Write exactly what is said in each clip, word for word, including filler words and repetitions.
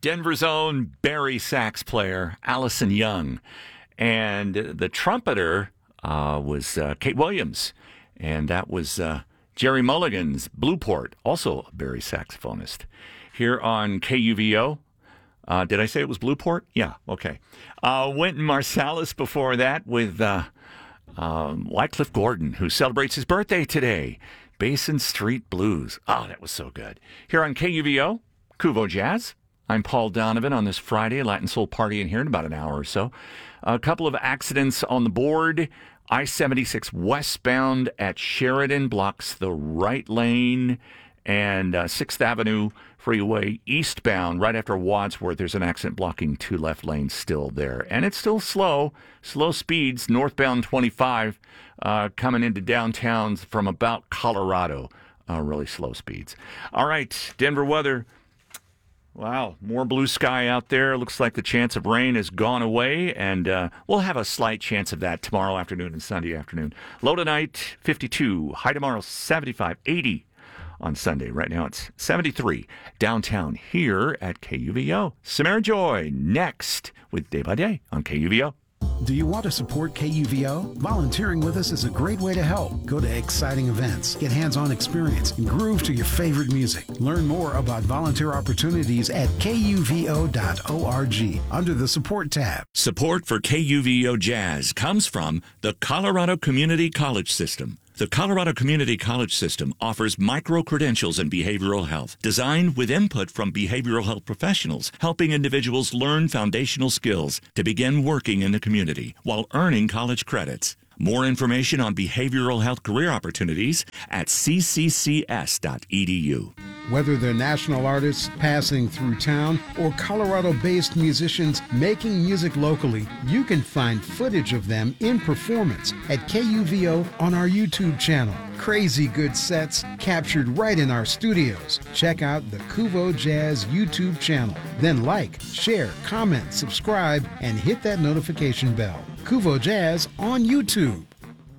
Denver's own Barry sax player, Allison Young. And the trumpeter uh, was uh, Kate Williams. And that was uh, Jerry Mulligan's Blueport, also a Barry saxophonist. Here on K U V O. Uh, did I say it was Blueport? Yeah, okay. Uh, Wynton Marsalis before that with uh, um, Wycliffe Gordon, who celebrates his birthday today. Basin Street Blues. Oh, that was so good. Here on K U V O, Kuvo Jazz. I'm Paul Donovan on this Friday, Latin Soul Party in here in about an hour or so. A couple of accidents on the board. I seventy-six westbound at Sheridan blocks the right lane, and uh, sixth Avenue Freeway eastbound right after Wadsworth. There's an accident blocking two left lanes still there. And it's still slow. Slow speeds, northbound twenty-five uh, coming into downtown from about Colorado. Uh, really slow speeds. All right, Denver weather. Wow, more blue sky out there. Looks like the chance of rain has gone away, and uh, we'll have a slight chance of that tomorrow afternoon and Sunday afternoon. Low tonight, fifty-two. High tomorrow, seventy-five. eighty on Sunday. Right now it's seventy-three downtown here at K U V O. Samara Joy next with Day by Day on K U V O. Do you want to support K U V O? Volunteering with us is a great way to help. Go to exciting events, get hands-on experience, and groove to your favorite music. Learn more about volunteer opportunities at K U V O dot org under the Support tab. Support for K U V O Jazz comes from the Colorado Community College System. The Colorado Community College System offers micro-credentials in behavioral health, designed with input from behavioral health professionals, helping individuals learn foundational skills to begin working in the community while earning college credits. More information on behavioral health career opportunities at c c c s dot e d u. Whether they're national artists passing through town or Colorado-based musicians making music locally, you can find footage of them in performance at K U V O on our YouTube channel. Crazy good sets captured right in our studios. Check out the Kuvo Jazz YouTube channel. Then like, share, comment, subscribe, and hit that notification bell. Kuvo Jazz on YouTube.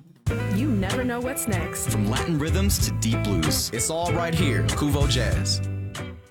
You never know what's next. From Latin rhythms to deep blues, it's all right here. Kuvo Jazz.